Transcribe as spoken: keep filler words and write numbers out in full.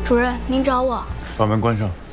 主任，您找我。 把门关上。